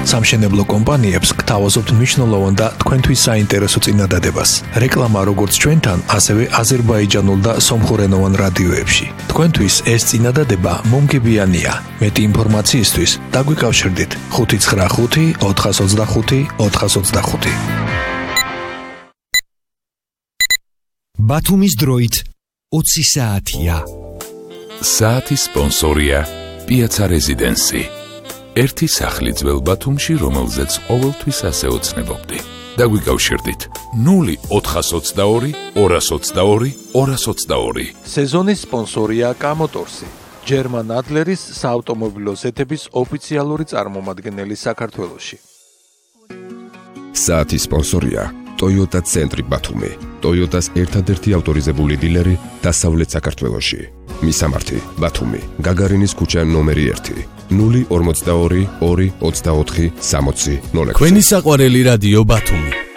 სამშენებლო კომპანიებს გთავაზობთ მნიშვნელოვან და თქვენთვის საინტერესო წინადადებას. რეკლამა როგორც ჩვენთან, ასევე აზერბაიჯანულ და სომხურენოვან რადიოებში. თქვენთვის ეს წინადადება მომგებიანია. მეტი ინფორმაციისთვის დაგვიკავშირდით 595 425 425. ბათუმის დროით 20 საათია. საათის სპონსორია პიაცა რეზიდენსი. ერთი სახლი ძველ ბათუმში, რომელზეც ყოველთვის ასე ოცნებობდი. დაგვიკავშირდით 0422 222 222. სეზონის სპონსორია კამოტორსი. ჯერმან ადლერის საავტომობილო ზეთების ოფიციალური წარმომადგენელი საქართველოში. საათის სპონსორია Toyota ცენტრი ბათუმი. Toyota-ს ერთადერთი ავტორიზებული დილერი დასავლეთ საქართველოში. მისამართი ბათუმი, გაგარინის ქუჩა ნომერი 1, 042 224 60 06. Ქვენი საყვარელი რადიო ბათუმი.